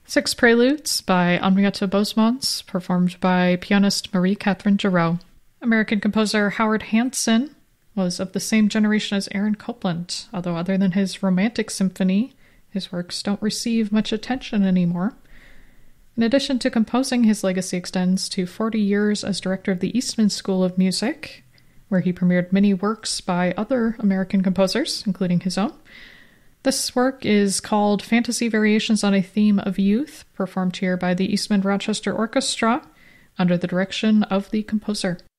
Six Preludes by Henriette Boesmans, performed by pianist Marie-Catherine Giraud. American composer Howard Hanson was of the same generation as Aaron Copland, although other than his Romantic Symphony, his works don't receive much attention anymore. In addition to composing, his legacy extends to 40 years as director of the Eastman School of Music, where he premiered many works by other American composers, including his own. This work is called Fantasy Variations on a Theme of Youth, performed here by the Eastman Rochester Orchestra under the direction of the composer.